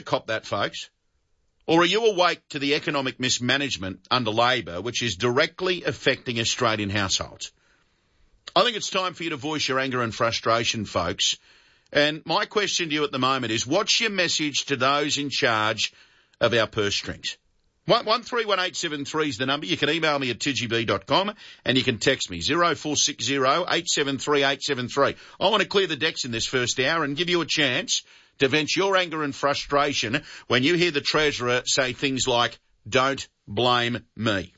cop that, folks? Or are you awake to the economic mismanagement under Labor, which is directly affecting Australian households? I think it's time for you to voice your anger and frustration, folks. And my question to you at the moment is, what's your message to those in charge of our purse strings? 131873 is the number. You can email me at tgb.com and you can text me 0460 873 873. I want to clear the decks in this first hour and give you a chance to vent your anger and frustration when you hear the Treasurer say things like, don't blame me.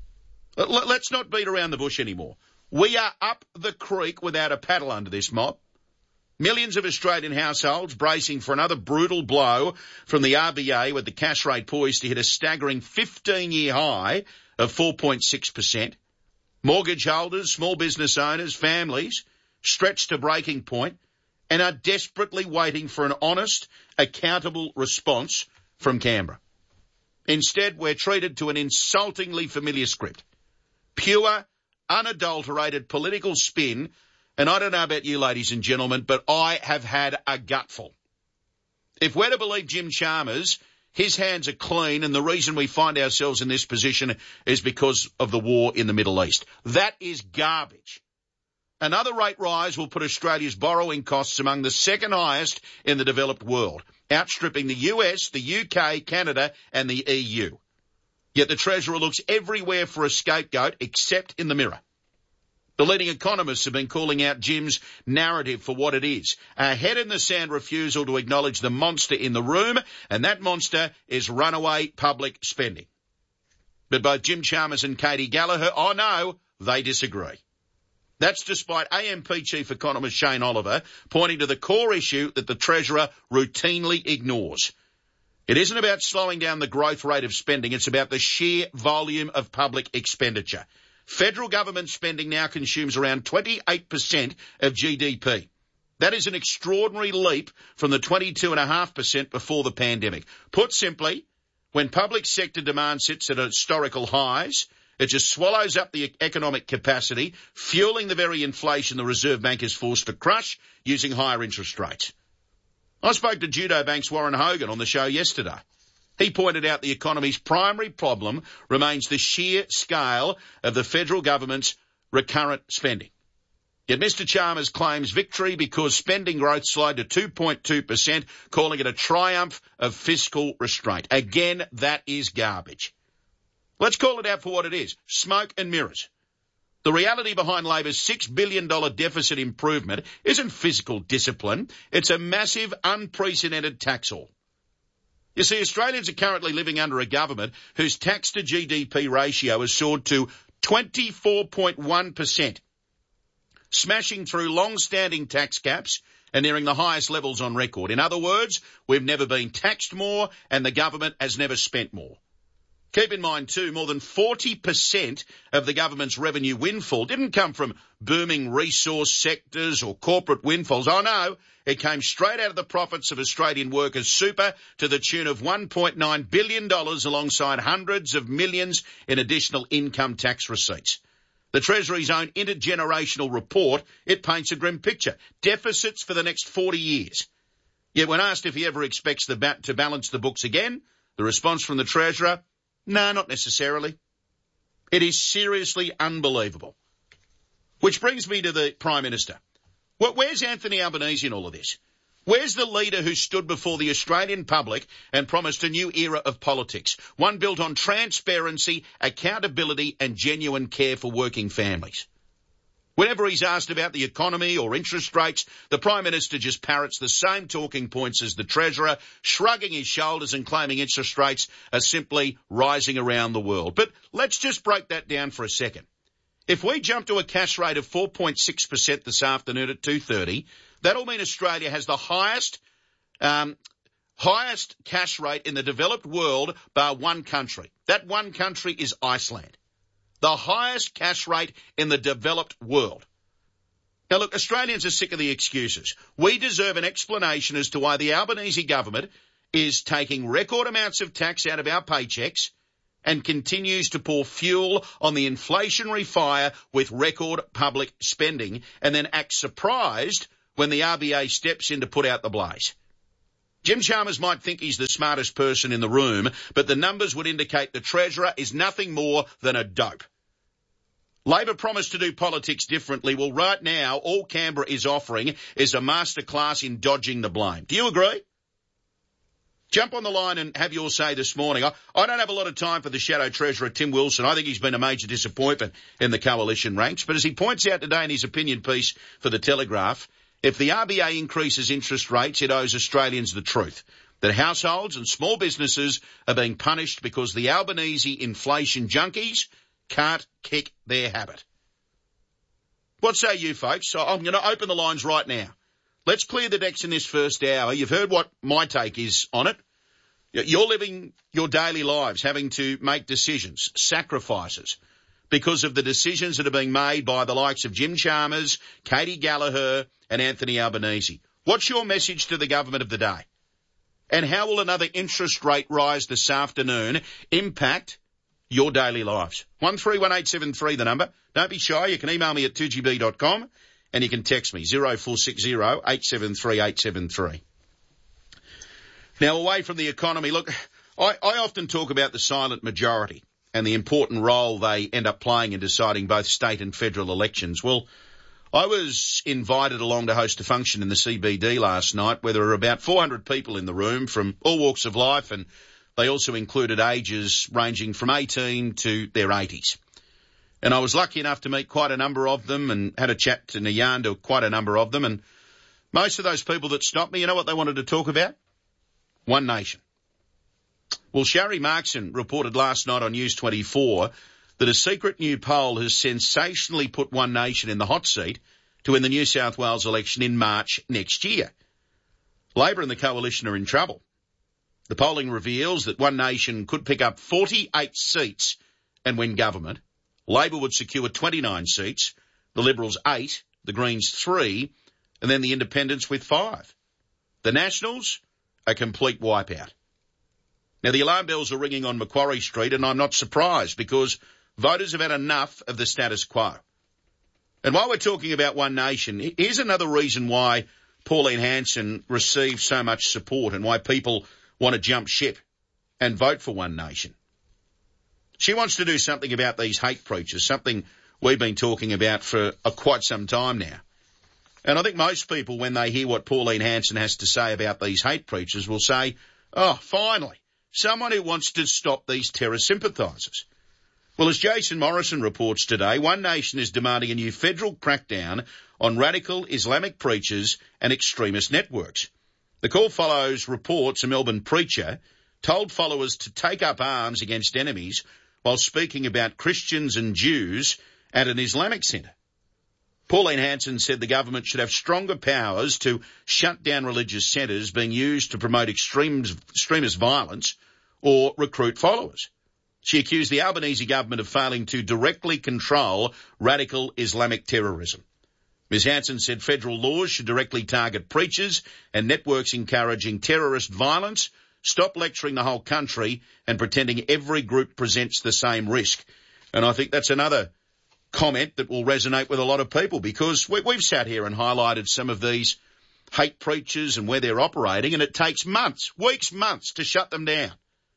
Let's not beat around the bush anymore. We are up the creek without a paddle under this mob. Millions of Australian households bracing for another brutal blow from the RBA, with the cash rate poised to hit a staggering 15-year high of 4.6%. Mortgage holders, small business owners, families stretched to breaking point and are desperately waiting for an honest, accountable response from Canberra. Instead, we're treated to an insultingly familiar script. Pure, unadulterated political spin. And I don't know about you, ladies and gentlemen, but I have had a gutful. If we're to believe Jim Chalmers, his hands are clean, and the reason we find ourselves in this position is because of the war in the Middle East. That is garbage. Another rate rise will put Australia's borrowing costs among the second highest in the developed world, outstripping the US, the UK, Canada and the EU. Yet the Treasurer looks everywhere for a scapegoat except in the mirror. The leading economists have been calling out Jim's narrative for what it is, a head-in-the-sand refusal to acknowledge the monster in the room, and that monster is runaway public spending. But both Jim Chalmers and Katie Gallagher, oh no, they disagree. That's despite AMP Chief Economist Shane Oliver pointing to the core issue that the Treasurer routinely ignores. It isn't about slowing down the growth rate of spending, it's about the sheer volume of public expenditure. Federal government spending now consumes around 28% of GDP. That is an extraordinary leap from the 22.5% before the pandemic. Put simply, when public sector demand sits at historical highs, it just swallows up the economic capacity, fueling the very inflation the Reserve Bank is forced to crush using higher interest rates. I spoke to Judo Bank's Warren Hogan on the show yesterday. He pointed out the economy's primary problem remains the sheer scale of the federal government's recurrent spending. Yet Mr Chalmers claims victory because spending growth slowed to 2.2%, calling it a triumph of fiscal restraint. Again, that is garbage. Let's call it out for what it is, smoke and mirrors. The reality behind Labor's $6 billion deficit improvement isn't fiscal discipline, it's a massive, unprecedented tax haul. You see, Australians are currently living under a government whose tax-to-GDP ratio has soared to 24.1%, smashing through long-standing tax caps and nearing the highest levels on record. In other words, we've never been taxed more and the government has never spent more. Keep in mind, too, more than 40% of the government's revenue windfall didn't come from booming resource sectors or corporate windfalls. Oh, no, it came straight out of the profits of Australian workers' super to the tune of $1.9 billion alongside hundreds of millions in additional income tax receipts. The Treasury's own intergenerational report, it paints a grim picture. Deficits for the next 40 years. Yet when asked if he ever expects to balance the books again, the response from the Treasurer, no, not necessarily. It is seriously unbelievable. Which brings me to the Prime Minister. Where's Anthony Albanese in all of this? Where's the leader who stood before the Australian public and promised a new era of politics, one built on transparency, accountability and genuine care for working families? Whenever he's asked about the economy or interest rates, the Prime Minister just parrots the same talking points as the Treasurer, shrugging his shoulders and claiming interest rates are simply rising around the world. But let's just break that down for a second. If we jump to a cash rate of 4.6% this afternoon at 2:30, that'll mean Australia has the highest cash rate in the developed world bar one country. That one country is Iceland. The highest cash rate in the developed world. Now look, Australians are sick of the excuses. We deserve an explanation as to why the Albanese government is taking record amounts of tax out of our paychecks and continues to pour fuel on the inflationary fire with record public spending and then acts surprised when the RBA steps in to put out the blaze. Jim Chalmers might think he's the smartest person in the room, but the numbers would indicate the Treasurer is nothing more than a dope. Labor promised to do politics differently. Well, right now, all Canberra is offering is a masterclass in dodging the blame. Do you agree? Jump on the line and have your say this morning. I don't have a lot of time for the Shadow Treasurer, Tim Wilson. I think he's been a major disappointment in the coalition ranks. But as he points out today in his opinion piece for The Telegraph, if the RBA increases interest rates, it owes Australians the truth that households and small businesses are being punished because the Albanese inflation junkies can't kick their habit. What say you, folks? So I'm going to open the lines right now. Let's clear the decks in this first hour. You've heard what my take is on it. You're living your daily lives having to make decisions, sacrifices, because of the decisions that are being made by the likes of Jim Chalmers, Katie Gallagher and Anthony Albanese. What's your message to the government of the day? And how will another interest rate rise this afternoon impact your daily lives? 131873 the number. Don't be shy. You can email me at 2gb.com and you can text me 0460 873 873. Now, away from the economy, look, I often talk about the silent majority and the important role they end up playing in deciding both state and federal elections. Well, I was invited along to host a function in the CBD last night where there were about 400 people in the room from all walks of life, and they also included ages ranging from 18 to their 80s. And I was lucky enough to meet quite a number of them and had a chat and a yarn to quite a number of them. And most of those people that stopped me, you know what they wanted to talk about? One nation. Well, Sharri Markson reported last night on News 24 that a secret new poll has sensationally put One Nation in the hot seat to win the New South Wales election in March next year. Labor and the coalition are in trouble. The polling reveals that One Nation could pick up 48 seats and win government. Labor would secure 29 seats, the Liberals 8, the Greens 3, and then the Independents with 5. The Nationals, a complete wipeout. Now, the alarm bells are ringing on Macquarie Street, and I'm not surprised because voters have had enough of the status quo. And while we're talking about One Nation, here's another reason why Pauline Hanson received so much support and why people want to jump ship and vote for One Nation. She wants to do something about these hate preachers, something we've been talking about for quite some time now. And I think most people, when they hear what Pauline Hanson has to say about these hate preachers, will say, oh, finally, someone who wants to stop these terror sympathisers. Well, as Jason Morrison reports today, One Nation is demanding a new federal crackdown on radical Islamic preachers and extremist networks. The call follows reports a Melbourne preacher told followers to take up arms against enemies while speaking about Christians and Jews at an Islamic centre. Pauline Hanson said the government should have stronger powers to shut down religious centres being used to promote extremist violence or recruit followers. She accused the Albanese government of failing to directly control radical Islamic terrorism. Ms Hanson said federal laws should directly target preachers and networks encouraging terrorist violence, stop lecturing the whole country and pretending every group presents the same risk. And I think that's another comment that will resonate with a lot of people because we've sat here and highlighted some of these hate preachers and where they're operating, and it takes months, weeks, months to shut them down.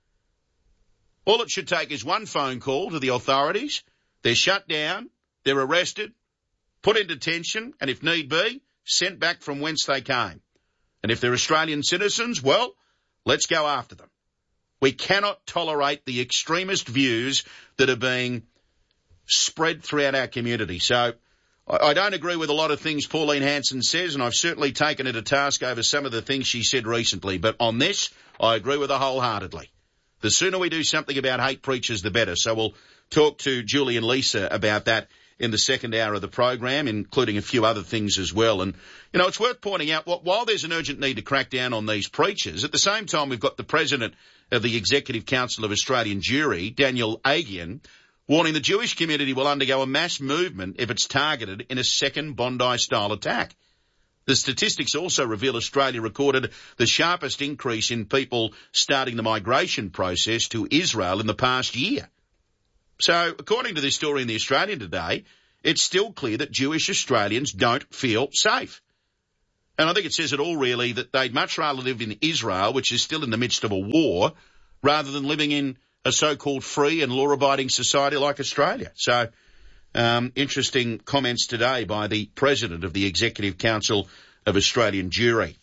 All it should take is one phone call to the authorities. They're shut down, they're arrested, put in detention, and if need be, sent back from whence they came. And if they're Australian citizens, well, let's go after them. We cannot tolerate the extremist views that are being spread throughout our community. So I don't agree with a lot of things Pauline Hanson says, and I've certainly taken her to task over some of the things she said recently. But on this, I agree with her wholeheartedly. The sooner we do something about hate preachers, the better. So we'll talk to Julie and Lisa about that in the second hour of the program, including a few other things as well. And, you know, it's worth pointing out, while there's an urgent need to crack down on these preachers, at the same time we've got the President of the Executive Council of Australian Jewry, Daniel Agian, warning the Jewish community will undergo a mass movement if it's targeted in a second Bondi-style attack. The statistics also reveal Australia recorded the sharpest increase in people starting the migration process to Israel in the past year. So, according to this story in The Australian today, it's still clear that Jewish Australians don't feel safe. And I think it says it all, really, that they'd much rather live in Israel, which is still in the midst of a war, rather than living in a so-called free and law-abiding society like Australia. So, interesting comments today by the President of the Executive Council of Australian Jewry.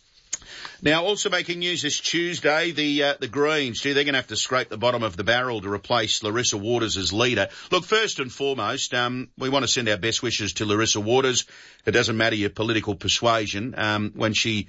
Now, also making news this Tuesday, the Greens, they're going to have to scrape the bottom of the barrel to replace Larissa Waters as leader. Look, first and foremost, we want to send our best wishes to Larissa Waters. It doesn't matter your political persuasion. When she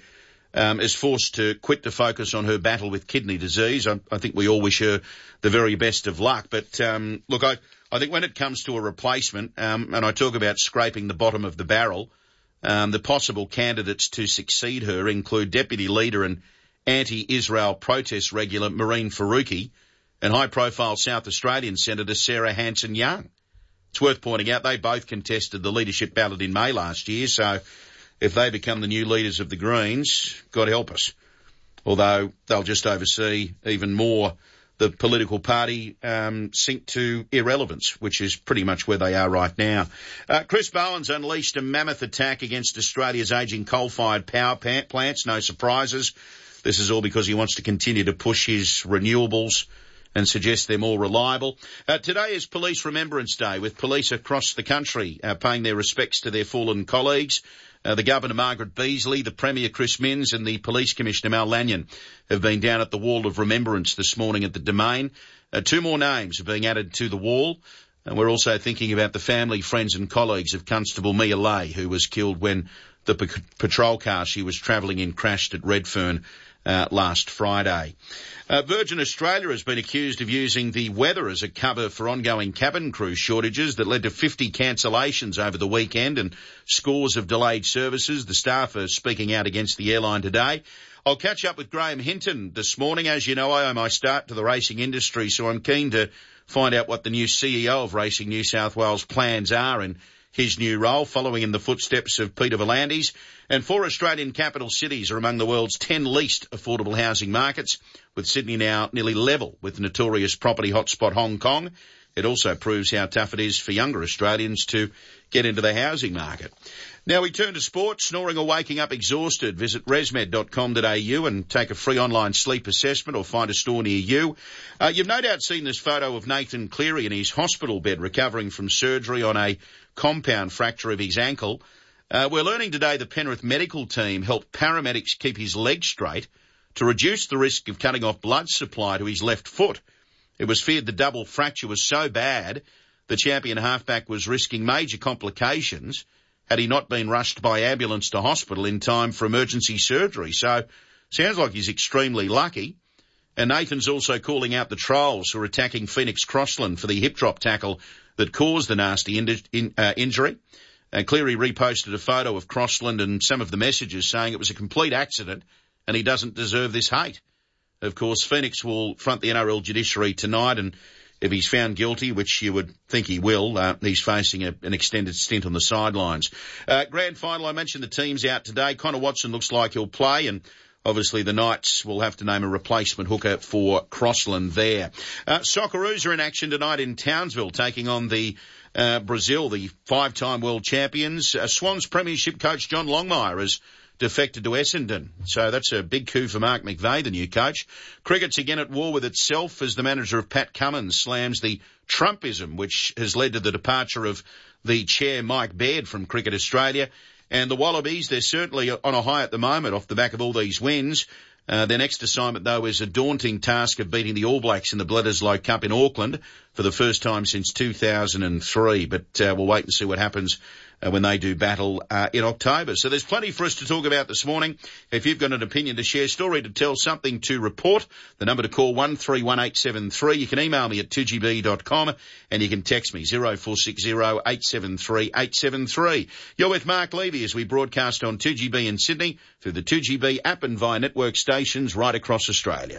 is forced to quit to focus on her battle with kidney disease, I think we all wish her the very best of luck. But look, I think when it comes to a replacement, and I talk about scraping the bottom of the barrel, the possible candidates to succeed her include Deputy Leader and anti-Israel protest regular Mehreen Faruqi and high-profile South Australian Senator Sarah Hanson-Young. It's worth pointing out they both contested the leadership ballot in May last year, so if they become the new leaders of the Greens, God help us. Although they'll just oversee even more the political party sink to irrelevance, which is pretty much where they are right now. Chris Bowen's unleashed a mammoth attack against Australia's ageing coal-fired power plants. No surprises. This is all because he wants to continue to push his renewables and suggest they're more reliable. Today is Police Remembrance Day, with police across the country paying their respects to their fallen colleagues. The Governor, Margaret Beazley, the Premier, Chris Minns, and the Police Commissioner, Mal Lanyon, have been down at the Wall of Remembrance this morning at the Domain. 2 more names are being added to the wall. And we're also thinking about the family, friends and colleagues of Constable Mia Lay, who was killed when the patrol car she was travelling in crashed at Redfern last Friday. Virgin Australia has been accused of using the weather as a cover for ongoing cabin crew shortages that led to 50 cancellations over the weekend and scores of delayed services. The staff are speaking out against the airline today. I'll catch up with Graham Hinton this morning. As you know, I owe my start to the racing industry, so I'm keen to find out what the new CEO of Racing New South Wales plans are in his new role, following in the footsteps of Peter V'landys. And 4 Australian capital cities are among the world's 10 least affordable housing markets, with Sydney now nearly level with notorious property hotspot Hong Kong. It also proves how tough it is for younger Australians to get into the housing market. Now we turn to sport. Snoring or waking up exhausted? Visit resmed.com.au and take a free online sleep assessment or find a store near you. You've no doubt seen this photo of Nathan Cleary in his hospital bed recovering from surgery on a compound fracture of his ankle. We're learning today the Penrith medical team helped paramedics keep his leg straight to reduce the risk of cutting off blood supply to his left foot. It was feared the double fracture was so bad the champion halfback was risking major complications had he not been rushed by ambulance to hospital in time for emergency surgery. So, sounds like he's extremely lucky. And Nathan's also calling out the trolls who are attacking Phoenix Crossland for the hip drop tackle that caused the nasty injury. Cleary reposted a photo of Crossland and some of the messages saying it was a complete accident and he doesn't deserve this hate. Of course, Phoenix will front the NRL judiciary tonight, and if he's found guilty, which you would think he will, he's facing an extended stint on the sidelines. Grand final, I mentioned the team's out today. Connor Watson looks like he'll play, and obviously the Knights will have to name a replacement hooker for Crossland there. Socceroos are in action tonight in Townsville, taking on the Brazil, the 5-time world champions. Swans Premiership coach John Longmire has defected to Essendon. So that's a big coup for Mark McVeigh, the new coach. Cricket's again at war with itself as the manager of Pat Cummins slams the Trumpism, which has led to the departure of the chair Mike Baird from Cricket Australia. And the Wallabies, they're certainly on a high at the moment off the back of all these wins. Their next assignment, though, is a daunting task of beating the All Blacks in the Bledisloe Cup in Auckland for the first time since 2003. But we'll wait and see what happens when they do battle in October. So there's plenty for us to talk about this morning. If you've got an opinion to share, story to tell, something to report, the number to call 131873. You can email me at 2gb.com and you can text me 0460 873 873. You're with Mark Levy as we broadcast on 2GB in Sydney through the 2GB app and via network stations right across Australia.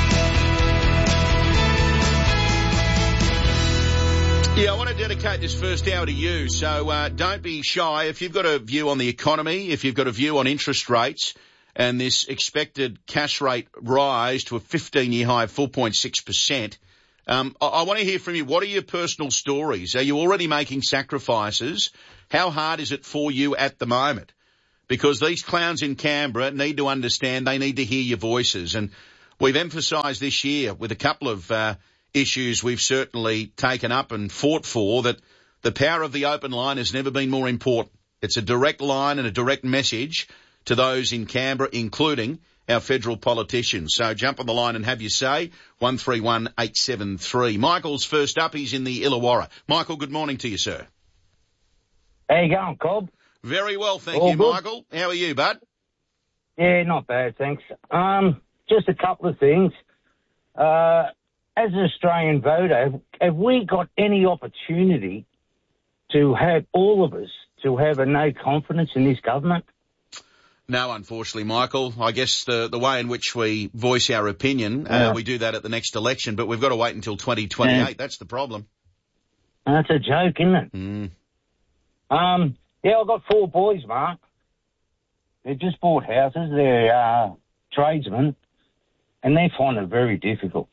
Yeah, I want to dedicate this first hour to you, so don't be shy. If you've got a view on the economy, if you've got a view on interest rates and this expected cash rate rise to a 15-year high of 4.6%, I want to hear from you. What are your personal stories? Are you already making sacrifices? How hard is it for you at the moment? because these clowns in Canberra need to understand they need to hear your voices. And we've emphasised this year with a couple of issues we've certainly taken up and fought for that the power of the open line has never been more important. It's a direct line and a direct message to those in Canberra, including our federal politicians. So jump on the line and have your say. 131873. Michael's first up. He's in the Illawarra. Michael, good morning to you, sir. How you going, Cobb? Very well, thank All you, good. Michael. How are you, bud? Yeah, not bad, thanks. Just a couple of things. As an Australian voter, have we got any opportunity to have all of us to have a no confidence in this government? No, unfortunately, Michael. I guess the way in which we voice our opinion, we do that at the next election, but we've got to wait until 2028. Yeah. That's the problem. That's a joke, isn't it? Mm. Yeah, I've got 4 boys, Mark. They've just bought houses. They're tradesmen, and they find it very difficult.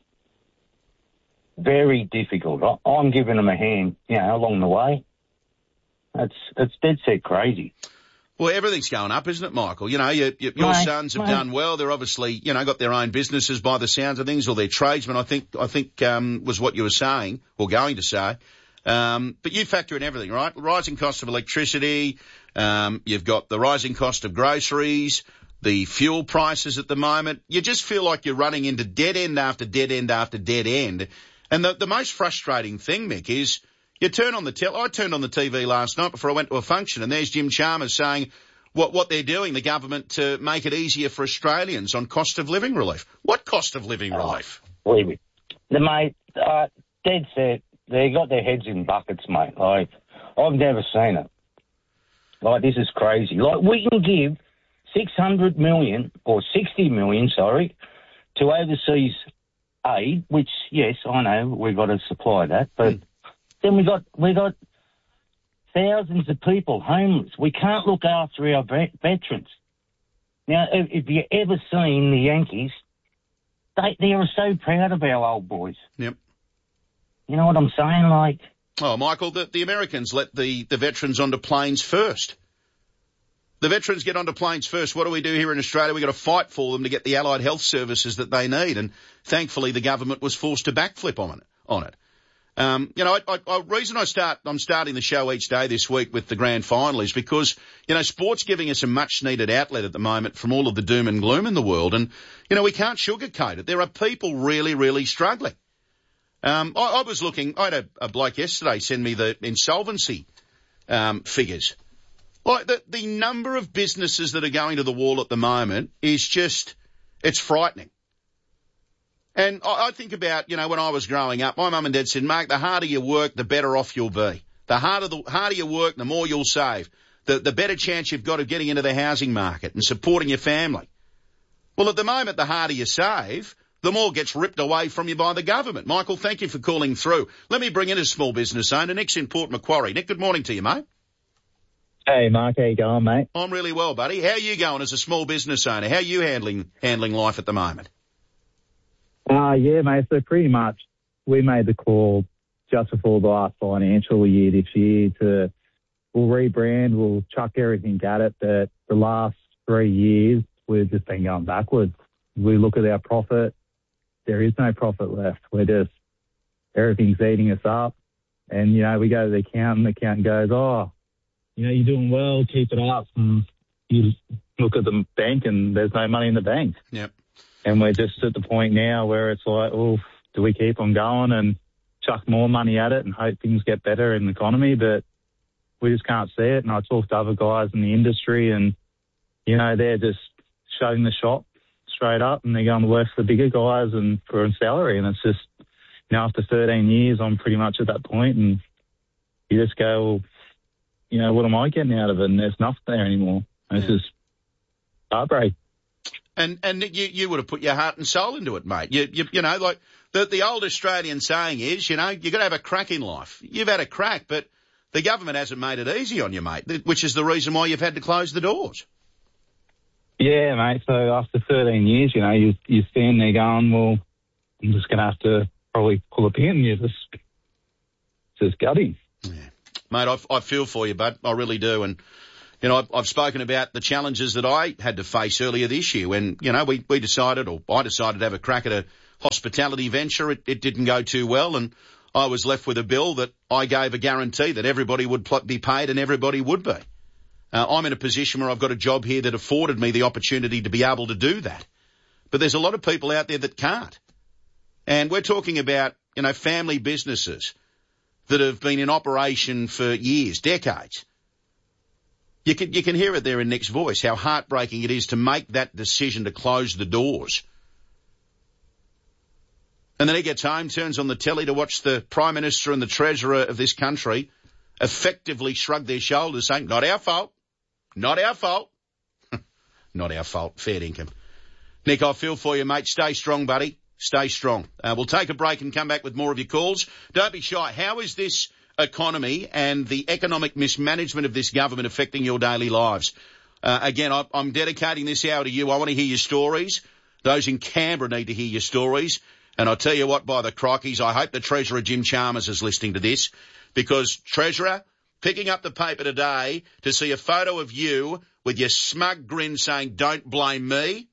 Very difficult. I'm giving them a hand, along the way. It's dead set crazy. Well, everything's going up, isn't it, Michael? Your sons have done well. They're obviously, got their own businesses by the sounds of things, or they're tradesmen, I think was what you were saying, or going to say. But you factor in everything, right? Rising cost of electricity, you've got the rising cost of groceries, the fuel prices at the moment. You just feel like you're running into dead end after dead end after dead end. And the most frustrating thing, Mick, is you turn on the I turned on the TV last night before I went to a function, and there's Jim Chalmers saying what they're doing, the government, to make it easier for Australians on cost of living relief. What cost of living relief? Believe me. Mate, dead set. They got their heads in buckets, mate. Like, I've never seen it. Like, this is crazy. Like, we can give 600 million, or 60 million, sorry, to overseas aid, which, yes, I know, we've got to supply that, but then we got thousands of people homeless. We can't look after our veterans. Now, if you ever seen the Yankees, they are so proud of our old boys. Yep. You know what I'm saying? Like, oh, Michael, the Americans let the veterans onto planes first. The veterans get onto planes first. What do we do here in Australia? We've got to fight for them to get the allied health services that they need. And thankfully, the government was forced to backflip on it. Reason I'm starting the show each day this week with the grand final is because, sport's giving us a much needed outlet at the moment from all of the doom and gloom in the world. And, we can't sugarcoat it. There are people really, really struggling. I was looking, I had a bloke yesterday send me the insolvency figures. Like, the number of businesses that are going to the wall at the moment is just, it's frightening. And I think about, when I was growing up, my mum and dad said, Mark, the harder you work, the better off you'll be. The harder you work, the more you'll save. The better chance you've got of getting into the housing market and supporting your family. Well, at the moment, the harder you save, the more gets ripped away from you by the government. Michael, thank you for calling through. Let me bring in a small business owner. Nick's in Port Macquarie. Nick, good morning to you, mate. Hey, Mark, how you going, mate? I'm really well, buddy. How are you going as a small business owner? How are you handling life at the moment? Yeah, mate, so pretty much we made the call just before the last financial year this year we'll rebrand, we'll chuck everything at it, but the last 3 years we've just been going backwards. We look at our profit, there is no profit left. Everything's eating us up. And, we go to the accountant goes, you're doing well, keep it up. And you look at the bank and there's no money in the bank. Yep. And we're just at the point now where it's like, do we keep on going and chuck more money at it and hope things get better in the economy? But we just can't see it. And I talk to other guys in the industry and, they're just shutting the shop straight up and they're going to work for the bigger guys and for a salary. And it's just, after 13 years, I'm pretty much at that point and you just go, what am I getting out of it? And there's nothing there anymore. It's just heartbreak. And you would have put your heart and soul into it, mate. Like the old Australian saying is, you got to have a crack in life. You've had a crack, but the government hasn't made it easy on you, mate, which is the reason why you've had to close the doors. Yeah, mate. So after 13 years, you stand there going, well, I'm just going to have to probably pull a pin. You're just gutting. Yeah. Mate, I feel for you, bud. I really do. And, You know, I've spoken about the challenges that I had to face earlier this year when, you know, we decided, or I decided to have a crack at a hospitality venture. It didn't go too well, and I was left with a bill that I gave a guarantee that everybody would be paid and everybody would be. I'm in a position where I've got a job here that afforded me the opportunity to be able to do that. But there's a lot of people out there that can't. And we're talking about, you know, family businesses that have been in operation for years, decades. You can hear it there in Nick's voice, how heartbreaking it is to make that decision to close the doors. And then he gets home, turns on the telly to watch the Prime Minister and the Treasurer of this country effectively shrug their shoulders, saying, not our fault, not our fault. Not our fault, fair income. Nick, I feel for you, mate. Stay strong, buddy. Stay strong. We'll take a break and come back with more of your calls. Don't be shy. How is this economy and the economic mismanagement of this government affecting your daily lives? Again, I'm dedicating this hour to you. I want to hear your stories. Those in Canberra need to hear your stories. And I tell you what, by the crikeys, I hope the Treasurer, Jim Chalmers, is listening to this, because, Treasurer, picking up the paper today to see a photo of you with your smug grin saying, don't blame me,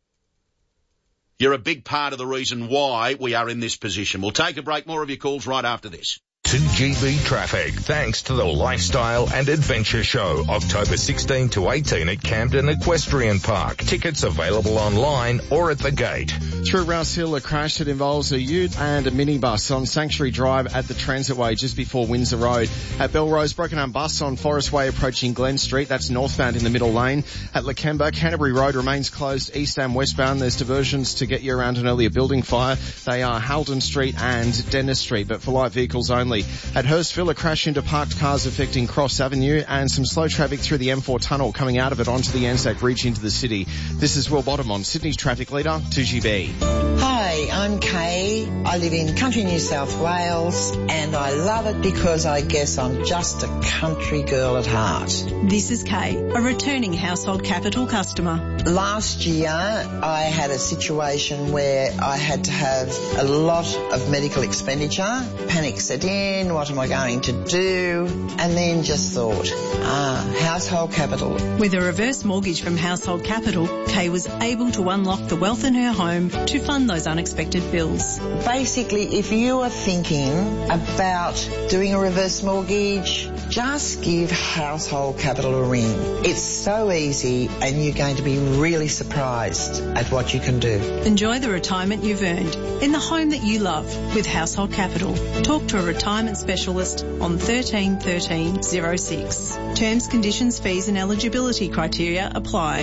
you're a big part of the reason why we are in this position. We'll take a break. More of your calls right after this. 2GB Traffic, thanks to the Lifestyle and Adventure Show, October 16 to 18 at Camden Equestrian Park. Tickets available online or at the gate. Through Rouse Hill, a crash that involves a ute and a minibus on Sanctuary Drive at the Transitway just before Windsor Road. At Belrose, broken arm bus on Forest Way approaching Glen Street. That's northbound in the middle lane. At Lakemba, Canterbury Road remains closed east and westbound. There's diversions to get you around an earlier building fire. They are Halden Street and Dennis Street, but for light vehicles only. At Hurstville, a crash into parked cars affecting Cross Avenue and some slow traffic through the M4 tunnel coming out of it onto the Anzac Bridge into the city. This is Will Bottom on Sydney's traffic leader, 2GB. Hi, I'm Kay. I live in country New South Wales and I love it because I guess I'm just a country girl at heart. This is Kay, a returning Household Capital customer. Last year I had a situation where I had to have a lot of medical expenditure. Panic set in, what am I going to do? And then just thought, Household Capital. With a reverse mortgage from Household Capital, Kay was able to unlock the wealth in her home to fund those unexpected bills. Basically, if you are thinking about doing a reverse mortgage, just give Household Capital a ring. It's so easy and you're going to be really surprised at what you can do. Enjoy the retirement you've earned in the home that you love with Household Capital. Talk to a retirement specialist on 13 13 06. Terms, conditions, fees and eligibility criteria apply.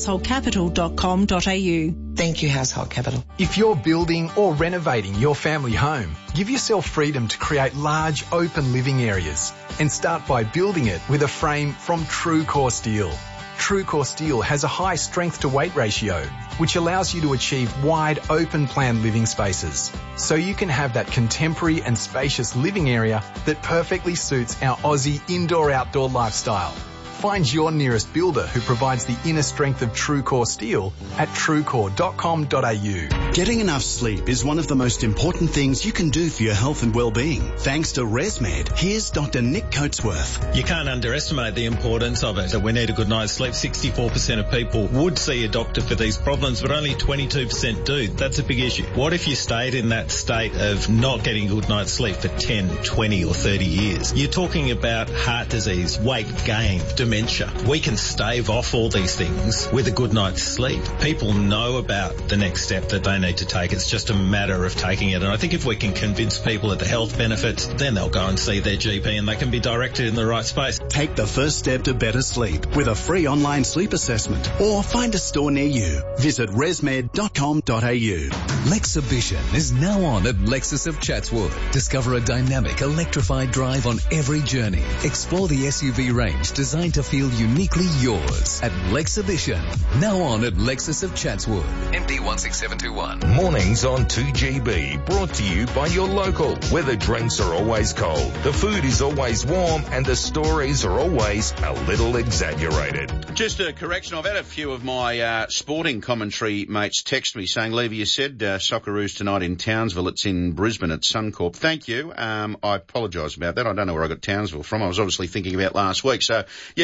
householdcapital.com.au. Thank you, Household Capital. If you're building or renovating your family home, give yourself freedom to create large open living areas and start by building it with a frame from TrueCore Steel. TrueCore Steel has a high strength to weight ratio, which allows you to achieve wide open plan living spaces. So you can have that contemporary and spacious living area that perfectly suits our Aussie indoor-outdoor lifestyle. Find your nearest builder who provides the inner strength of TrueCore Steel at truecore.com.au. Getting enough sleep is one of the most important things you can do for your health and well-being. Thanks to ResMed, here's Dr. Nick Coatsworth. You can't underestimate the importance of it. We need a good night's sleep. 64% of people would see a doctor for these problems, but only 22% do. That's a big issue. What if you stayed in that state of not getting a good night's sleep for 10, 20 or 30 years? You're talking about heart disease, weight gain, dementia. We can stave off all these things with a good night's sleep. People know about the next step that they need to take. It's just a matter of taking it. And I think if we can convince people of the health benefits, then they'll go and see their GP and they can be directed in the right space. Take the first step to better sleep with a free online sleep assessment or find a store near you. Visit resmed.com.au. Lexibition is now on at Lexus of Chatswood. Discover a dynamic electrified drive on every journey. Explore the SUV range designed to feel uniquely yours at Lexibition. Now on at Lexus of Chatswood. MD 16721. Mornings on 2GB, brought to you by your local, where the drinks are always cold, the food is always warm, and the stories are always a little exaggerated. Just a correction, I've had a few of my sporting commentary mates text me saying, Levy, you said Socceroos tonight in Townsville. It's in Brisbane at Suncorp. Thank you. I apologise about that. I don't know where I got Townsville from. I was obviously thinking about last week. So, yeah,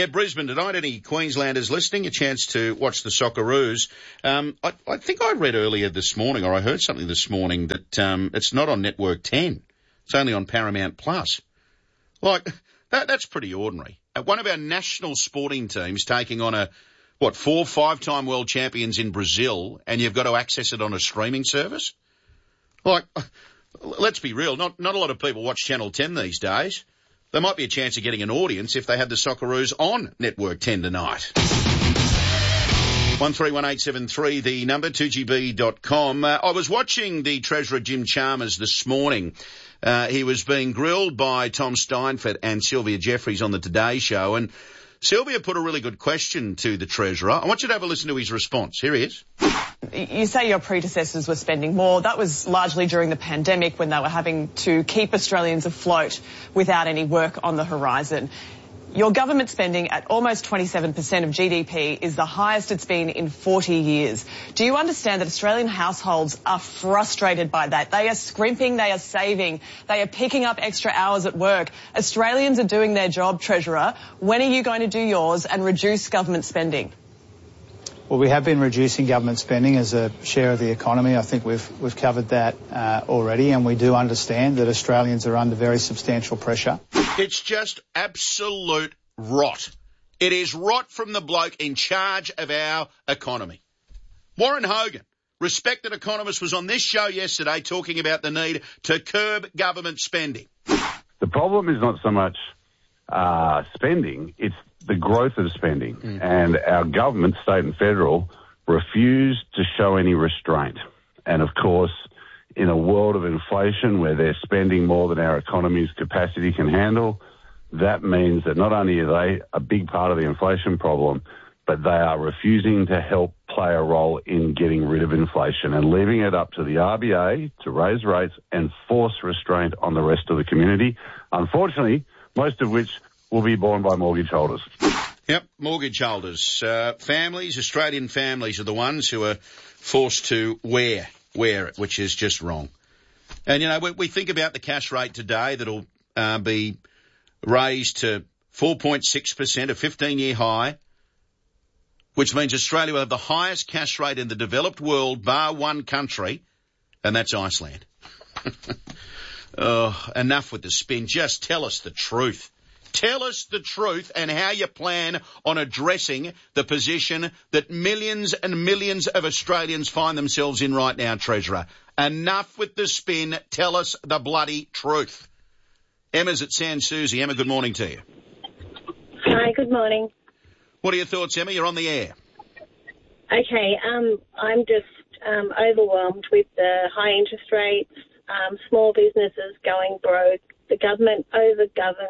Yeah, Brisbane tonight. Any Queenslanders listening, a chance to watch the Socceroos. I think I read earlier this morning, or I heard something this morning, that it's not on Network 10. It's only on Paramount Plus. Like, that's pretty ordinary. One of our national sporting teams taking on 5-time world champions in Brazil, and you've got to access it on a streaming service? Like, let's be real, not a lot of people watch Channel 10 these days. There might be a chance of getting an audience if they had the Socceroos on Network 10 tonight. 131873, the number, 2GB.com. I was watching the Treasurer Jim Chalmers this morning. He was being grilled by Tom Steinfort and Sylvia Jeffries on the Today Show, and Sylvia put a really good question to the Treasurer. I want you to have a listen to his response. Here he is. You say your predecessors were spending more. That was largely during the pandemic when they were having to keep Australians afloat without any work on the horizon. Your government spending at almost 27% of GDP is the highest it's been in 40 years. Do you understand that Australian households are frustrated by that? They are scrimping, they are saving, they are picking up extra hours at work. Australians are doing their job, Treasurer. When are you going to do yours and reduce government spending? Well, we have been reducing government spending as a share of the economy. I think we've covered that already, and we do understand that Australians are under very substantial pressure. It's just absolute rot. It is rot from the bloke in charge of our economy. Warren Hogan, respected economist, was on this show yesterday talking about the need to curb government spending. The problem is not so much spending, it's the growth of spending. And our government, state and federal, refused to show any restraint. And of course, in a world of inflation where they're spending more than our economy's capacity can handle, that means that not only are they a big part of the inflation problem, but they are refusing to help play a role in getting rid of inflation and leaving it up to the RBA to raise rates and force restraint on the rest of the community, unfortunately, most of which will be borne by mortgage holders. Yep, mortgage holders. Families, Australian families are the ones who are forced to wear it, which is just wrong. And, you know, we think about the cash rate today that'll be raised to 4.6%, a 15-year high, which means Australia will have the highest cash rate in the developed world, bar one country, and that's Iceland. Oh, enough with the spin. Just tell us the truth. Tell us the truth and how you plan on addressing the position that millions and millions of Australians find themselves in right now, Treasurer. Enough with the spin. Tell us the bloody truth. Emma's at Sans Souci. Emma, good morning to you. Hi, good morning. What are your thoughts, Emma? You're on the air. Okay, I'm just overwhelmed with the high interest rates, small businesses going broke, the government over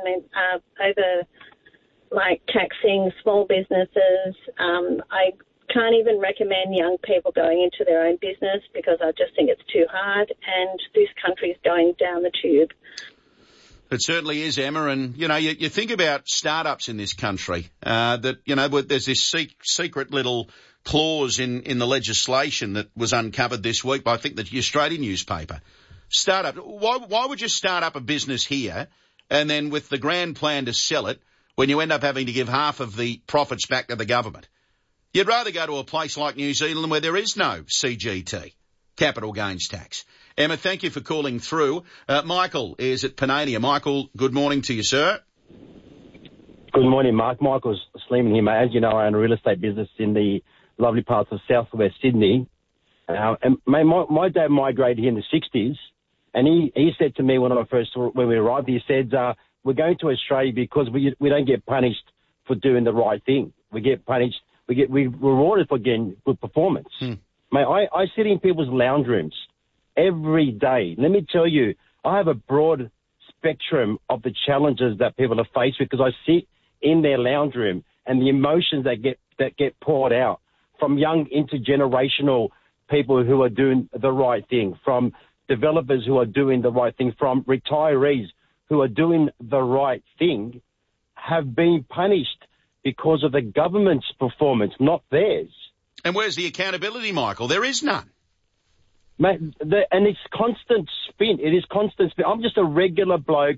taxing small businesses. I can't even recommend young people going into their own business because I just think it's too hard, and this country's going down the tube. It certainly is, Emma. And, you know, you think about startups in this country, that, you know, there's this secret little clause in the legislation that was uncovered this week by, I think, the Australian newspaper. Startup. Why would you start up a business here and then with the grand plan to sell it when you end up having to give half of the profits back to the government? You'd rather go to a place like New Zealand where there is no CGT, capital gains tax. Emma, thank you for calling through. Michael is at Panania. Michael, good morning to you, sir. Good morning, Mark. Michael Sleeman here, mate. As you know, I own a real estate business in the lovely parts of southwest Sydney. And my dad migrated here in the 60s, and he said to me when we arrived, he said, we're going to Australia because we don't get punished for doing the right thing. We get punished, we rewarded for getting good performance. Mate, I sit in people's lounge rooms every day. Let me tell you, I have a broad spectrum of the challenges that people are faced with because I sit in their lounge room and the emotions that get poured out from young intergenerational people who are doing the right thing, from developers who are doing the right thing, from retirees who are doing the right thing, have been punished because of the government's performance, not theirs. And where's the accountability, Michael? There is none. Mate, and it's constant spin. It is constant spin. I'm just a regular bloke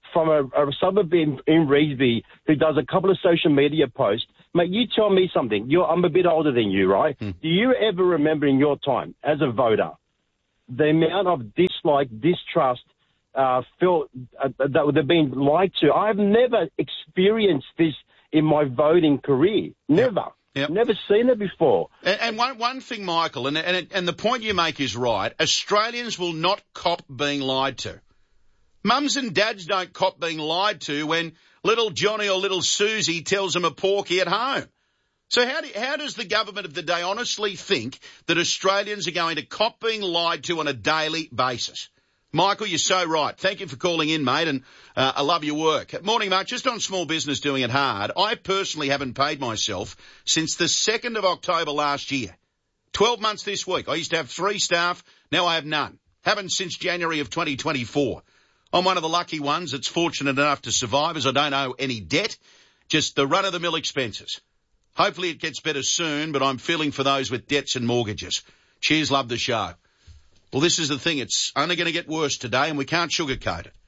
from a suburb in Revesby who does a couple of social media posts. Mate, you tell me something. I'm a bit older than you, right? Do you ever remember in your time as a voter the amount of dislike, distrust, felt that they're being lied to? I've never experienced this in my voting career. Never. Yep. Never seen it before. And one thing, Michael, and the point you make is right, Australians will not cop being lied to. Mums and dads don't cop being lied to when little Johnny or little Susie tells them a porky at home. So how does the government of the day honestly think that Australians are going to cop being lied to on a daily basis? Michael, you're so right. Thank you for calling in, mate, and I love your work. Morning, mate. Just on small business doing it hard, I personally haven't paid myself since the 2nd of October last year. 12 months this week. I used to have 3 staff. Now I have none. Haven't since January of 2024. I'm one of the lucky ones that's fortunate enough to survive, as I don't owe any debt, just the run-of-the-mill expenses. Hopefully it gets better soon, but I'm feeling for those with debts and mortgages. Cheers, love the show. Well, this is the thing. It's only going to get worse today, and we can't sugarcoat it.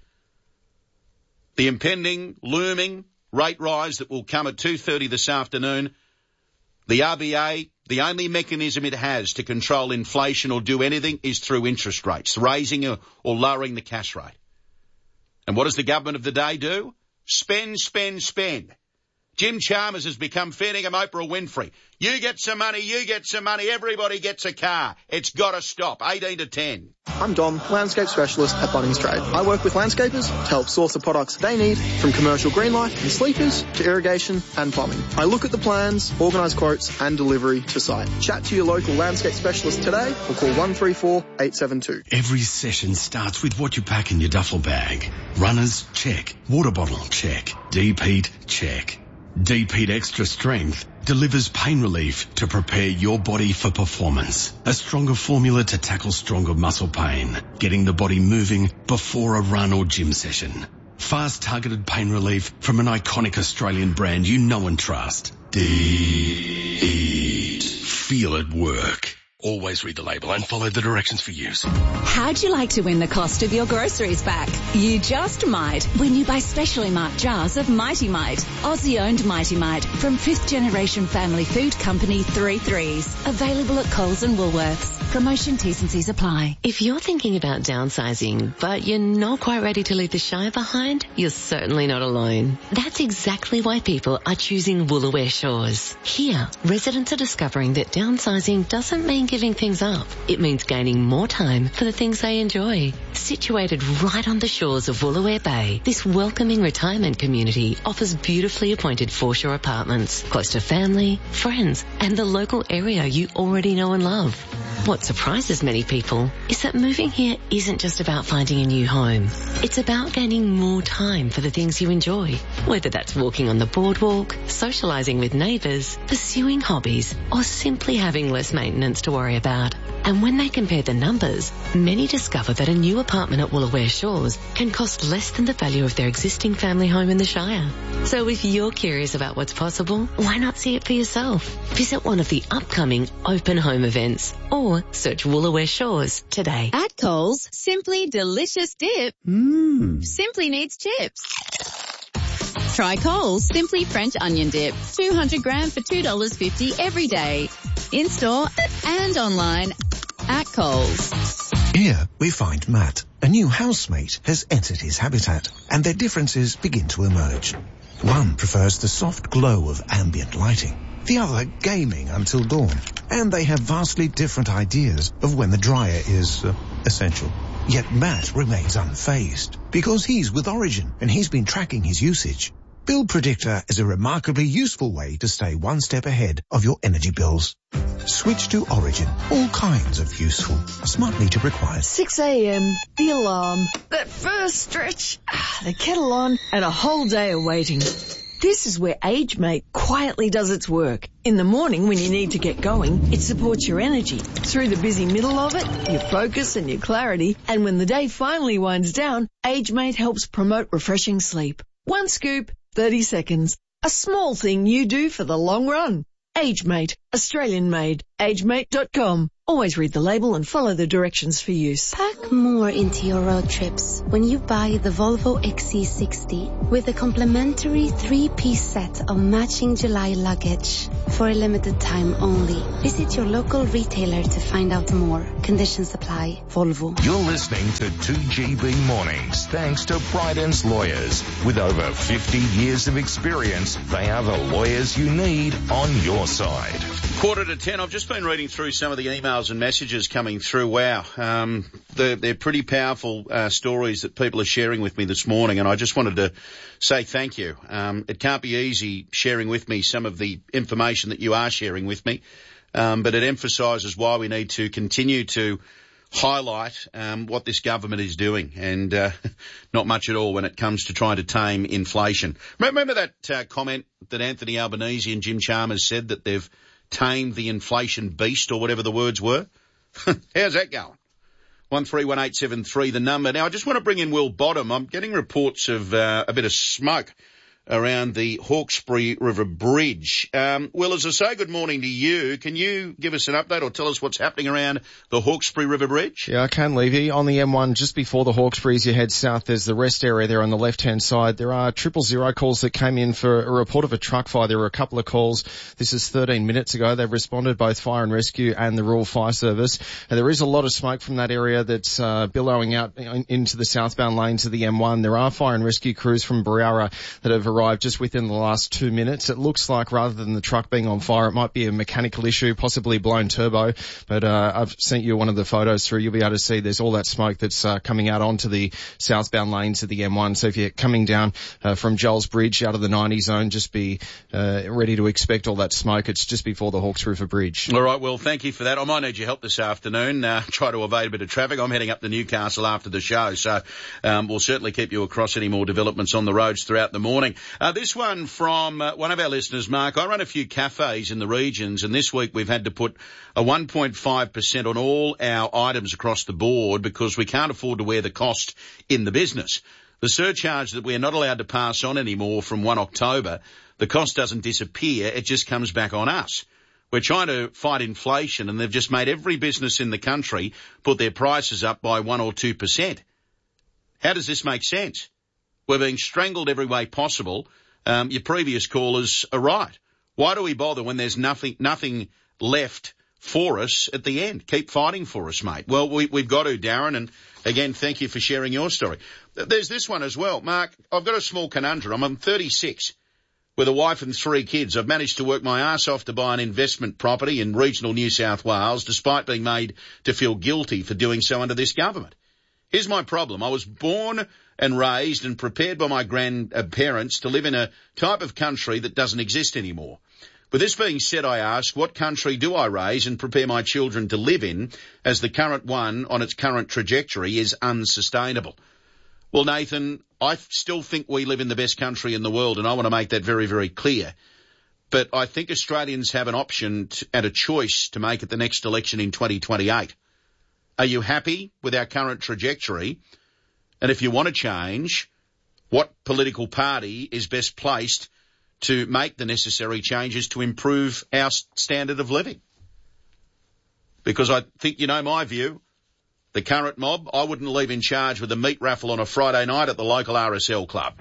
The impending, looming rate rise that will come at 2:30 this afternoon, the RBA, the only mechanism it has to control inflation or do anything is through interest rates, raising or lowering the cash rate. And what does the government of the day do? Spend, spend, spend. Jim Chalmers has become fair dinkum Oprah Winfrey. You get some money, everybody gets a car. It's got to stop. 18 to 10. I'm Dom, landscape specialist at Bunnings Trade. I work with landscapers to help source the products they need, from commercial green light and sleepers to irrigation and plumbing. I look at the plans, organise quotes and delivery to site. Chat to your local landscape specialist today or call 134 872. Every session starts with what you pack in your duffel bag. Runners, check. Water bottle, check. Deep heat, check. Deep Heat Extra Strength delivers pain relief to prepare your body for performance. A stronger formula to tackle stronger muscle pain, getting the body moving before a run or gym session. Fast targeted pain relief from an iconic Australian brand you know and trust. Deep Heat. Feel it work. Always read the label and follow the directions for use. How'd you like to win the cost of your groceries back? You just might when you buy specially marked jars of Mighty Mite, Aussie-owned Mighty Mite from 5th generation family food company 3 Threes. Available at Coles and Woolworths. Promotion T's and C's apply. If you're thinking about downsizing, but you're not quite ready to leave the Shire behind, you're certainly not alone. That's exactly why people are choosing Woolooware Shores. Here, residents are discovering that downsizing doesn't mean giving things up. It means gaining more time for the things they enjoy. Situated right on the shores of Woolooware Bay, this welcoming retirement community offers beautifully appointed foreshore apartments, close to family, friends, and the local area you already know and love. What surprises many people is that moving here isn't just about finding a new home. It's about gaining more time for the things you enjoy, whether that's walking on the boardwalk, socialising with neighbours, pursuing hobbies, or simply having less maintenance to worry about. And when they compare the numbers, many discover that a new apartment at Woolooware Shores can cost less than the value of their existing family home in the Shire. So if you're curious about what's possible, why not see it for yourself? Visit one of the upcoming open home events or search Woolooware Shores today. At Coles, simply delicious dip. Simply needs chips. Try Coles Simply French Onion Dip. 200 gram for $2.50 every day. In-store and online at Coles. Here we find Matt. A new housemate has entered his habitat and their differences begin to emerge. One prefers the soft glow of ambient lighting. The other gaming until dawn. And they have vastly different ideas of when the dryer is essential. Yet Matt remains unfazed because he's with Origin and he's been tracking his usage. Bill Predictor is a remarkably useful way to stay one step ahead of your energy bills. Switch to Origin. All kinds of useful. Smart meter required. 6 a.m, the alarm, that first stretch, the kettle on, and a whole day of waiting. This is where AgeMate quietly does its work. In the morning when you need to get going, it supports your energy. Through the busy middle of it, your focus and your clarity. And when the day finally winds down, AgeMate helps promote refreshing sleep. One scoop, 30 seconds. A small thing you do for the long run. AgeMate, Australian made. AgeMate.com. Always read the label and follow the directions for use. Pack more into your road trips when you buy the Volvo XC60 with a complimentary 3-piece set of matching July luggage. For a limited time only. Visit your local retailer to find out more. Conditions apply. Volvo. You're listening to 2GB Mornings, thanks to Bryden's Lawyers. With over 50 years of experience, they are the lawyers you need on your side. 9:45. I've just been reading through some of the emails and messages coming through. Wow. They're pretty powerful stories that people are sharing with me this morning, and I just wanted to say thank you. It can't be easy sharing with me some of the information that you are sharing with me, but it emphasises why we need to continue to highlight what this government is doing, and not much at all when it comes to trying to tame inflation. Remember that comment that Anthony Albanese and Jim Chalmers said, that they've tamed the inflation beast, or whatever the words were? How's that going? 131873, the number. Now, I just want to bring in Will Bottom. I'm getting reports of a bit of smoke around the Hawkesbury River Bridge. Will, as I say, good morning to you. Can you give us an update or tell us what's happening around the Hawkesbury River Bridge? Yeah, I can, Levy. On the M1, just before the Hawkesbury, as you head south, there's the rest area there on the left-hand side. There are 000 calls that came in for a report of a truck fire. There were a couple of calls. This is 13 minutes ago. They've responded, both fire and rescue and the Rural Fire Service. And there is a lot of smoke from that area that's billowing out into the southbound lanes of the M1. There are fire and rescue crews from Barara that have arrived just within the last 2 minutes. It looks like, rather than the truck being on fire, it might be a mechanical issue, possibly blown turbo. But I've sent you one of the photos through. You'll be able to see there's all that smoke that's coming out onto the southbound lanes of the M1. So if you're coming down from Joel's Bridge out of the 90 zone, just be ready to expect all that smoke. It's just before the Hawkes River Bridge. All right, well, thank you for that. I might need your help this afternoon. Try to evade a bit of traffic. I'm heading up to Newcastle after the show, so we'll certainly keep you across any more developments on the roads throughout the morning. This one from one of our listeners, Mark. I run a few cafes in the regions, and this week we've had to put a 1.5% on all our items across the board because we can't afford to wear the cost in the business. The surcharge that we're not allowed to pass on anymore from 1 October, the cost doesn't disappear, it just comes back on us. We're trying to fight inflation, and they've just made every business in the country put their prices up by 1 or 2%. How does this make sense? We're being strangled every way possible. Your previous callers are right. Why do we bother when there's nothing left for us at the end? Keep fighting for us, mate. Well, we've got to, Darren, and again, thank you for sharing your story. There's this one as well. Mark, I've got a small conundrum. I'm 36 with a wife and 3 kids. I've managed to work my ass off to buy an investment property in regional New South Wales, despite being made to feel guilty for doing so under this government. Here's my problem. I was born and raised and prepared by my grandparents to live in a type of country that doesn't exist anymore. With this being said, I ask, what country do I raise and prepare my children to live in, as the current one on its current trajectory is unsustainable? Well, Nathan, I still think we live in the best country in the world, and I want to make that very, very clear. But I think Australians have an option and a choice to make at the next election in 2028. Are you happy with our current trajectory? And if you want to change, what political party is best placed to make the necessary changes to improve our standard of living? Because I think you know my view. The current mob, I wouldn't leave in charge with a meat raffle on a Friday night at the local RSL club.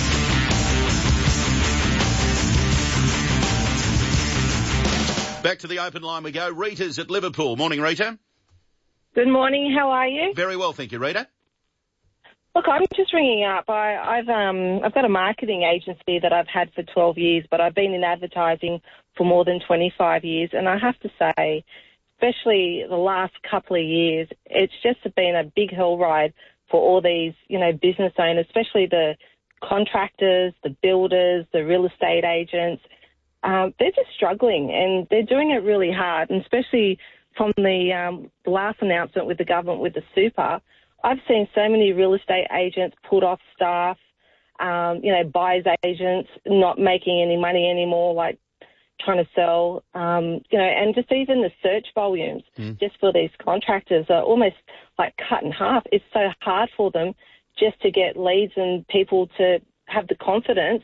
Back to the open line we go. Rita's at Liverpool. Morning, Rita. Good morning. How are you? Very well, thank you, Rita. Look, I'm just ringing up. I've got a marketing agency that I've had for 12 years, but I've been in advertising for more than 25 years, and I have to say, especially the last couple of years, it's just been a big hell ride for all these, business owners, especially the contractors, the builders, the real estate agents. They're just struggling, and they're doing it really hard, and especially from the last announcement with the government with the super. I've seen so many real estate agents put off staff, buyers agents not making any money anymore, like trying to sell, and just even the search volumes just for these contractors are almost like cut in half. It's so hard for them just to get leads and people to have the confidence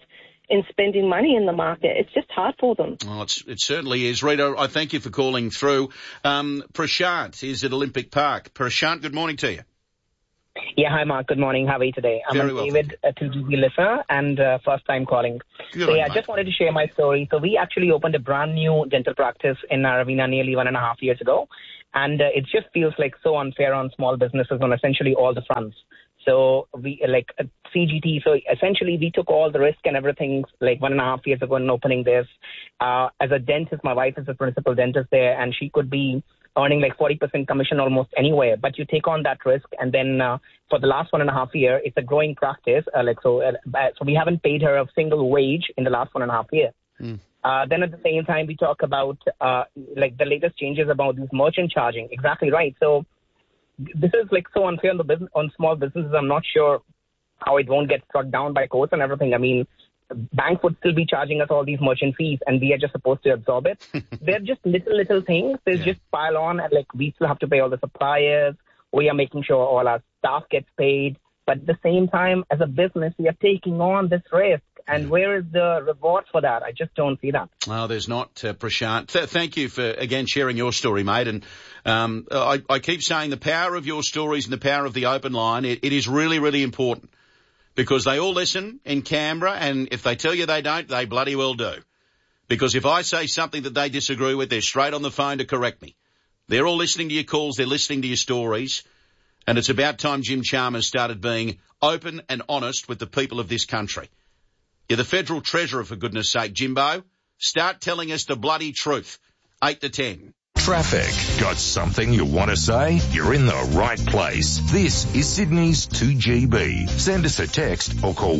in spending money in the market. It's just hard for them. Oh, it certainly is. Rita, I thank you for calling through. Prashant is at Olympic Park. Prashant, good morning to you. Yeah, hi Mark. Good morning. How are you today? I'm David, a 2GB listener and first time calling. I just wanted to share my story. So we actually opened a brand new dental practice in Naravina nearly 1.5 years ago. And it just feels like so unfair on small businesses on essentially all the fronts. So we CGT. So essentially we took all the risk and everything like 1.5 years ago in opening this. As a dentist, my wife is a principal dentist there and she could be earning like 40% commission almost anywhere. But you take on that risk and then for the last 1.5 years, it's a growing practice. So we haven't paid her a single wage in the last 1.5 years. Then at the same time, we talk about like the latest changes about these merchant charging. Exactly right. So this is like so unfair on the business, on small businesses. I'm not sure how it won't get struck down by courts and everything. I mean, banks would still be charging us all these merchant fees and we are just supposed to absorb it. They're just little things. They just pile on and like we still have to pay all the suppliers. We are making sure all our staff gets paid. But at the same time, as a business, we are taking on this risk. And where is the reward for that? I just don't see that. Oh, there's not, Prashant. Thank you for, again, sharing your story, mate. And I keep saying the power of your stories and the power of the open line, it is really, really important because they all listen in Canberra, and if they tell you they don't, they bloody well do. Because if I say something that they disagree with, they're straight on the phone to correct me. They're all listening to your calls, they're listening to your stories, and it's about time Jim Chalmers started being open and honest with the people of this country. You're the Federal Treasurer, for goodness sake, Jimbo. Start telling us the bloody truth. 8 to 10. Traffic. Got something you want to say? You're in the right place. This is Sydney's 2GB. Send us a text or call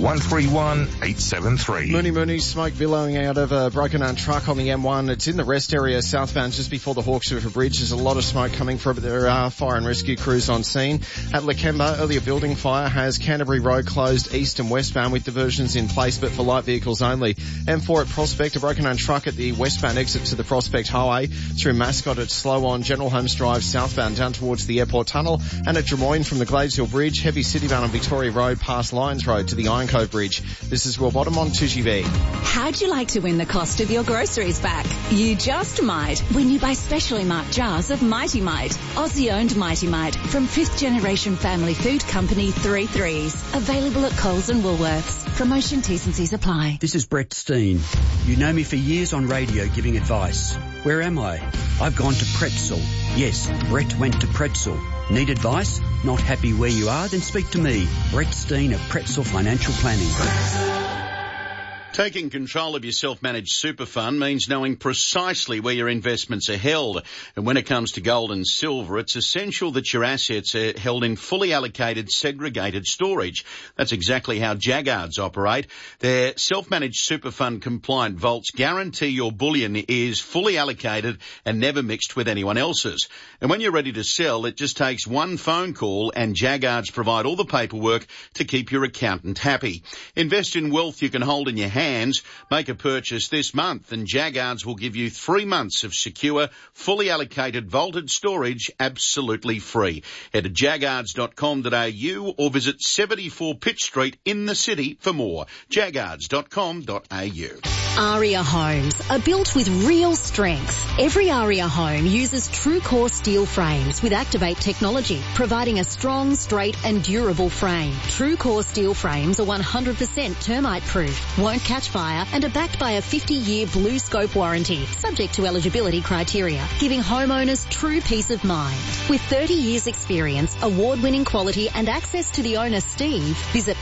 131873. Mooney, smoke billowing out of a broken down truck on the M1. It's in the rest area southbound just before the Hawkes River Bridge. There's a lot of smoke coming from it. There are fire and rescue crews on scene. At Lakemba, earlier building fire has Canterbury Road closed east and westbound with diversions in place but for light vehicles only. M4 at Prospect, a broken down truck at the westbound exit to the Prospect Highway through Mascot. It's slow on General Holmes Drive southbound down towards the airport tunnel, and at Drummoyne from the Gladesville Bridge, heavy citybound on Victoria Road past Lyons Road to the Iron Cove Bridge. This is Will Bottom on 2GB. How'd you like to win the cost of your groceries back? You just might when you buy specially marked jars of Mighty Mite, Aussie-owned Mighty Mite from 5th generation family food company 3 Threes. Available at Coles and Woolworths. Promotion T's and C's apply. This is Brett Steen. You know me for years on radio giving advice. Where am I? I've gone to Pretzel. Yes, Brett went to Pretzel. Need advice? Not happy where you are? Then speak to me, Brett Steen of Pretzel Financial Planning. Taking control of your self-managed super fund means knowing precisely where your investments are held. And when it comes to gold and silver, it's essential that your assets are held in fully allocated, segregated storage. That's exactly how Jaggards operate. Their self-managed super fund compliant vaults guarantee your bullion is fully allocated and never mixed with anyone else's. And when you're ready to sell, it just takes one phone call and Jaggards provide all the paperwork to keep your accountant happy. Invest in wealth you can hold in your hands. Make a purchase this month and Jaggards will give you 3 months of secure, fully allocated vaulted storage absolutely free. Head to jaggards.com.au or visit 74 Pitt Street in the city for more. jaggards.com.au. Aria Homes are built with real strength. Every Aria home uses TrueCore steel frames with Activate technology, providing a strong, straight and durable frame. TrueCore steel frames are 100% termite proof, won't catch fire and are backed by a 50-year Blue Scope warranty, subject to eligibility criteria, giving homeowners true peace of mind. With 30 years experience, award-winning quality and access to the owner Steve, visit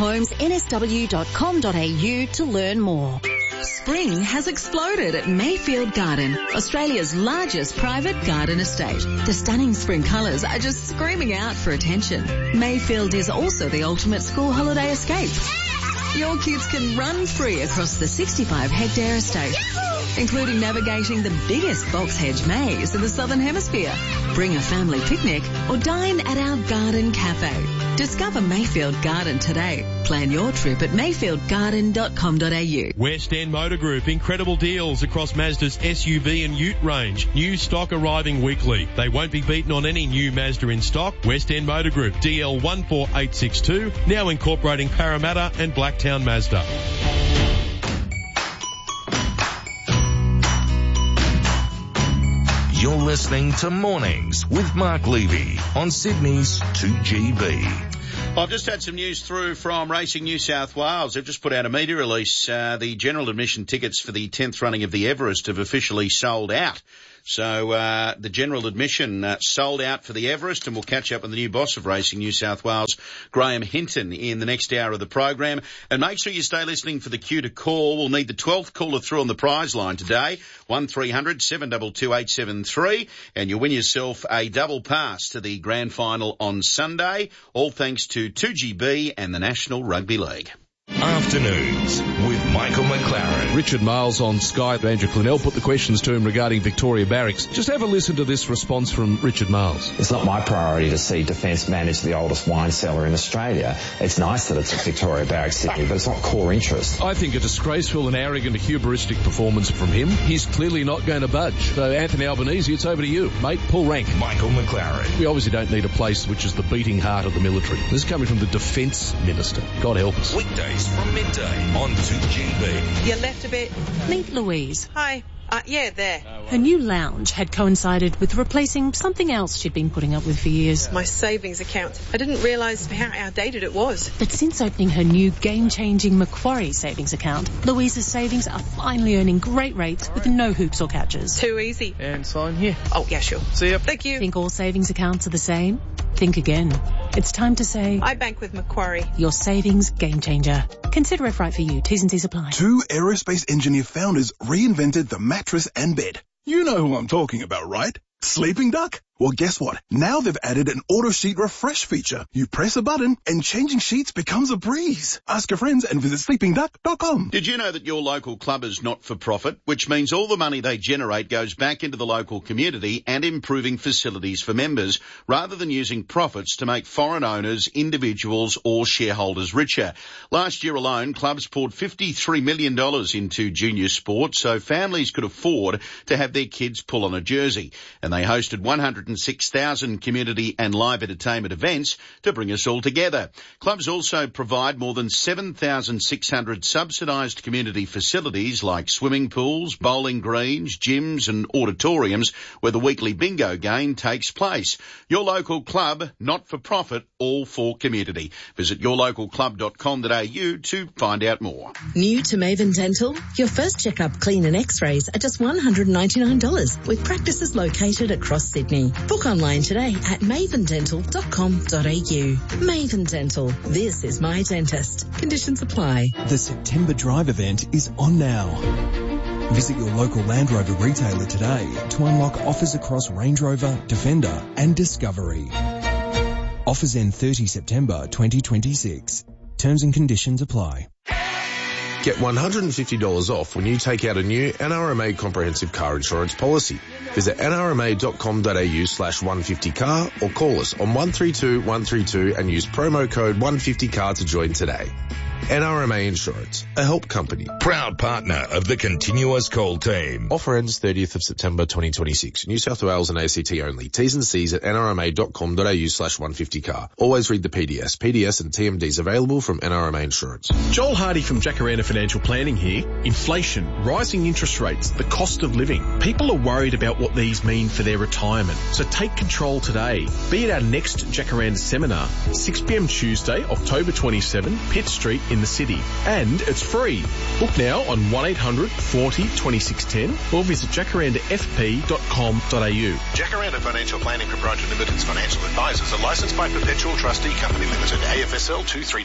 ariahomesnsw.com.au to learn more. Spring has exploded at Mayfield Garden, Australia's largest private garden estate. The stunning spring colours are just screaming out for attention. Mayfield is also the ultimate school holiday escape. Your kids can run free across the 65-hectare estate, including navigating the biggest box hedge maze in the Southern Hemisphere. Bring a family picnic or dine at our garden cafe. Discover Mayfield Garden today. Plan your trip at mayfieldgarden.com.au. West End Motor Group, incredible deals across Mazda's SUV and Ute range. New stock arriving weekly. They won't be beaten on any new Mazda in stock. West End Motor Group, DL14862, now incorporating Parramatta and Blacktown Mazda. You're listening to Mornings with Mark Levy on Sydney's 2GB. I've just had some news through from Racing New South Wales. They've just put out a media release. The general admission tickets for the 10th running of the Everest have officially sold out. So the general admission sold out for the Everest, and we'll catch up with the new boss of Racing New South Wales, Graham Hinton, in the next hour of the program. And make sure you stay listening for the cue to call. We'll need the 12th caller through on the prize line today, 1300 722 873, and you'll win yourself a double pass to the grand final on Sunday, all thanks to 2GB and the National Rugby League. Afternoons with Michael McLaren. Richard Miles on Skype. Andrew Clennell put the questions to him regarding Victoria Barracks. Just have a listen to this response from Richard Miles. It's not my priority to see Defence manage the oldest wine cellar in Australia. It's nice that it's at Victoria Barracks, Sydney, but it's not core interest. I think a disgraceful and arrogant, hubristic performance from him. He's clearly not going to budge. So, Anthony Albanese, it's over to you. Mate, pull rank. Michael McLaren. We obviously don't need a place which is the beating heart of the military. This is coming from the Defence Minister. God help us. Weekdays from midday on 2GB. You left a bit. Meet Louise. Hi. Yeah, there. Her new lounge had coincided with replacing something else she'd been putting up with for years. My savings account. I didn't realise how outdated it was. But since opening her new game-changing Macquarie savings account, Louise's savings are finally earning great rates with no hoops or catches. Too easy. And sign here. Oh, yeah, sure. See ya. Thank you. Think all savings accounts are the same? Think again. It's time to say... I bank with Macquarie. Your savings game changer. Consider if right for you. T's and C's apply. 2 aerospace engineer founders reinvented the mattress and bed. You know who I'm talking about, right? Sleeping Duck? Well, guess what? Now they've added an auto sheet refresh feature. You press a button and changing sheets becomes a breeze. Ask your friends and visit sleepingduck.com. Did you know that your local club is not for profit, which means all the money they generate goes back into the local community and improving facilities for members, rather than using profits to make foreign owners, individuals or shareholders richer? Last year alone, clubs poured $53 million into junior sport so families could afford to have their kids pull on a jersey. And they hosted 106,000 community and live entertainment events to bring us all together. Clubs also provide more than 7,600 subsidised community facilities like swimming pools, bowling greens, gyms and auditoriums where the weekly bingo game takes place. Your local club, not for profit, all for community. Visit yourlocalclub.com.au to find out more. New to Maven Dental? Your first checkup, clean and x-rays are just $199 with practices located across Sydney. Book online today at mavendental.com.au. Maven Dental. This is my dentist. Conditions apply. The September Drive event is on now. Visit your local Land Rover retailer today to unlock offers across Range Rover, Defender and Discovery. Offers end 30 September 2026. Terms and conditions apply. Get $150 off when you take out a new NRMA comprehensive car insurance policy. Visit nrma.com.au/150car or call us on 132 132 and use promo code 150car to join today. NRMA Insurance, a help company. Proud partner of the Continuous Call team. Offer ends 30th of September 2026. New South Wales and ACT only. T's and C's at nrma.com.au/150car. Always read the PDS. PDS and TMDs available from NRMA Insurance. Joel Hardy from Jacaranda Financial Planning here. Inflation, rising interest rates, the cost of living. People are worried about what these mean for their retirement. So take control today. Be at our next Jacaranda seminar, 6 p.m. Tuesday, October 27, Pitt Street in the city. And it's free. Book now on 1-800-40-2610 or visit jacarandafp.com.au. Jacaranda Financial Planning Proprietary Limited's financial advisors are licensed by Perpetual Trustee Company Limited, AFSL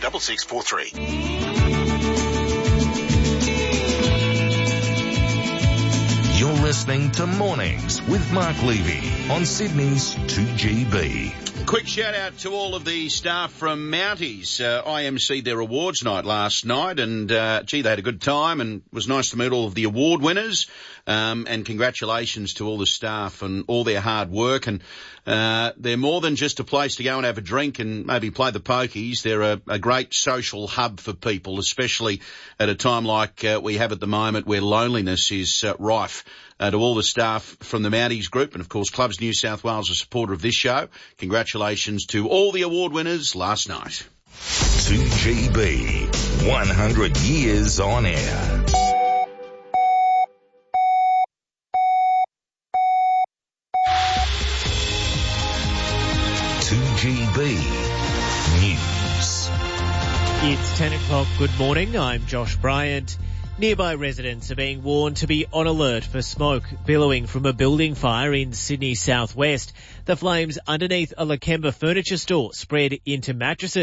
236643. You're listening to Mornings with Mark Levy on Sydney's 2GB. Quick shout out to all of the staff from Mounties. IMC their awards night last night and, they had a good time and it was nice to meet all of the award winners. And congratulations to all the staff and all their hard work. And, they're more than just a place to go and have a drink and maybe play the pokies. They're a great social hub for people, especially at a time like we have at the moment where loneliness is rife. To all the staff from the Mounties Group and, of course, Clubs New South Wales, a supporter of this show. Congratulations to all the award winners last night. 2GB, 100 years on air. SENGB News. It's 10 o'clock. Good morning. I'm Josh Bryant. Nearby residents are being warned to be on alert for smoke billowing from a building fire in Sydney southwest. The flames underneath a Lakemba furniture store spread into mattresses.